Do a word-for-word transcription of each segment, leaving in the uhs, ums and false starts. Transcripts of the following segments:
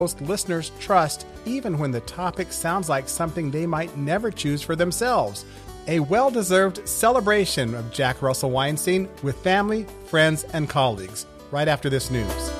Most listeners trust, even when the topic sounds like something they might never choose for themselves. A well-deserved celebration of Jack Russell Weinstein with family, friends, and colleagues. Right after this news.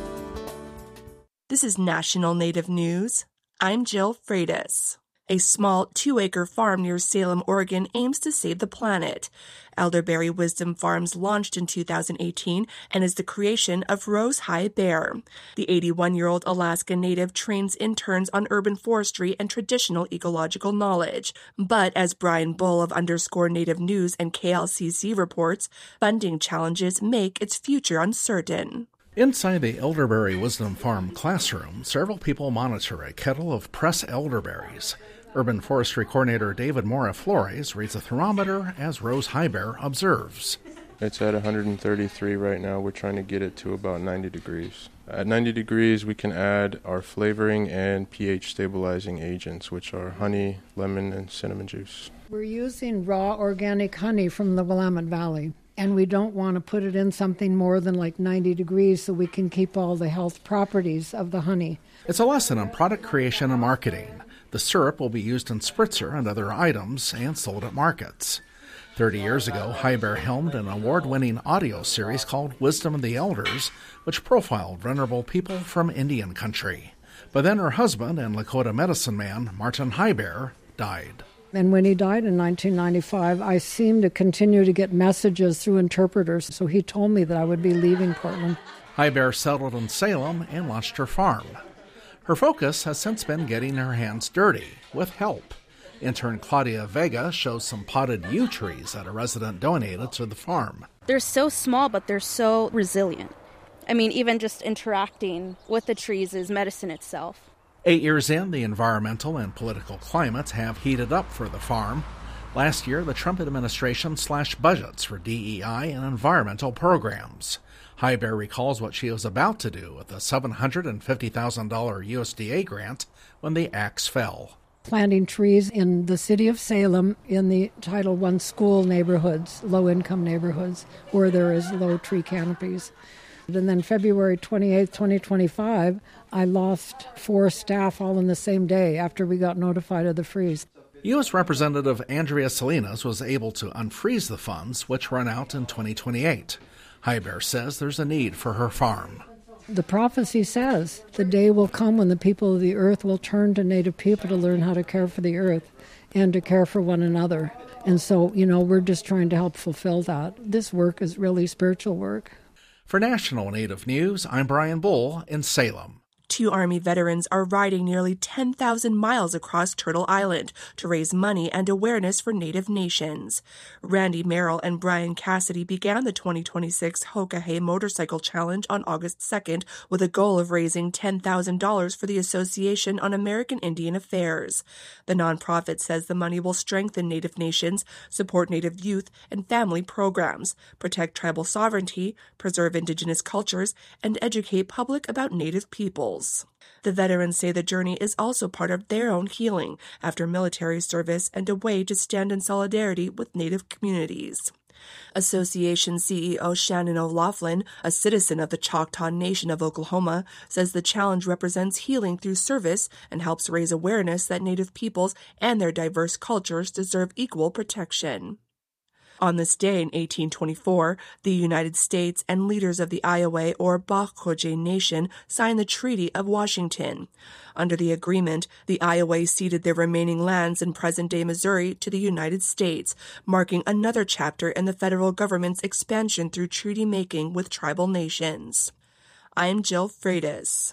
This is National Native News. I'm Jill Freitas. A small two-acre farm near Salem, Oregon aims to save the planet. Elderberry Wisdom Farms launched in two thousand eighteen and is the creation of Rose High Bear. The eighty-one-year-old Alaska native trains interns on urban forestry and traditional ecological knowledge. But as Brian Bull of Underscore Native News and K L C C reports, funding challenges make its future uncertain. Inside the Elderberry Wisdom Farm classroom, several people monitor a kettle of press elderberries. Urban Forestry Coordinator David Mora Flores reads a thermometer as Rose Highbear observes. It's at one hundred thirty-three right now. We're trying to get it to about ninety degrees. At ninety degrees, we can add our flavoring and pH stabilizing agents, which are honey, lemon, and cinnamon juice. We're using raw organic honey from the Willamette Valley, and we don't want to put it in something more than like ninety degrees so we can keep all the health properties of the honey. It's a lesson on product creation and marketing. The syrup will be used in spritzer and other items and sold at markets. Thirty years ago, Highbear helmed an award-winning audio series called Wisdom of the Elders, which profiled venerable people from Indian country. But then her husband and Lakota medicine man, Martin Highbear, died. And when he died in nineteen ninety-five, I seemed to continue to get messages through interpreters, so he told me that I would be leaving Portland. Highbear settled in Salem and launched her farm. Her focus has since been getting her hands dirty, with help. Intern Claudia Vega shows some potted yew trees that a resident donated to the farm. They're so small, but they're so resilient. I mean, even just interacting with the trees is medicine itself. Eight years in, the environmental and political climates have heated up for the farm. Last year, the Trump administration slashed budgets for D E I and environmental programs. Highbear recalls what she was about to do with a seven hundred fifty thousand dollars U S D A grant when the axe fell. Planting trees in the city of Salem in the Title one school neighborhoods, low-income neighborhoods, where there is low tree canopies. And then February twenty-eighth, twenty twenty-five, I lost four staff all in the same day after we got notified of the freeze. U S Representative Andrea Salinas was able to unfreeze the funds, which run out in twenty twenty-eight. Highbear says there's a need for her farm. The prophecy says the day will come when the people of the earth will turn to Native people to learn how to care for the earth and to care for one another. And so, you know, we're just trying to help fulfill that. This work is really spiritual work. For National Native News, I'm Brian Bull in Salem. Two Army veterans are riding nearly ten thousand miles across Turtle Island to raise money and awareness for Native nations. Randy Merrill and Brian Cassidy began the twenty twenty-six Hoka-Hey Motorcycle Challenge on August second with a goal of raising ten thousand dollars for the Association on American Indian Affairs. The nonprofit says the money will strengthen Native nations, support Native youth and family programs, protect tribal sovereignty, preserve indigenous cultures, and educate public about Native peoples. The veterans say the journey is also part of their own healing after military service and a way to stand in solidarity with Native communities. Association C E O Shannon O'Laughlin, a citizen of the Choctaw Nation of Oklahoma, says the challenge represents healing through service and helps raise awareness that Native peoples and their diverse cultures deserve equal protection. On this day in eighteen twenty-four, the United States and leaders of the Iowa or Bakhoje Nation signed the Treaty of Washington. Under the agreement, the Iowa ceded their remaining lands in present-day Missouri to the United States, marking another chapter in the federal government's expansion through treaty making with tribal nations. I'm Jill Freitas.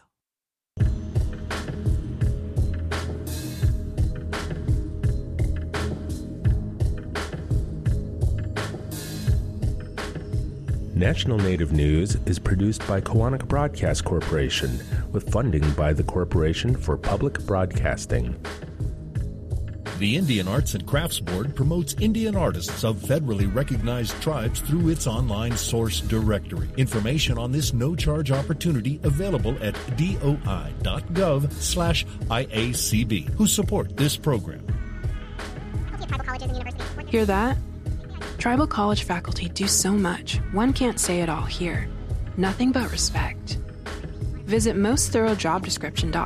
National Native News is produced by Koahnic Broadcast Corporation with funding by the Corporation for Public Broadcasting. The Indian Arts and Crafts Board promotes Indian artists of federally recognized tribes through its online source directory. Information on this no-charge opportunity available at doi.gov slash IACB, who support this program. Hear that? Tribal college faculty do so much, one can't say it all here. Nothing but respect. Visit most thorough job description dot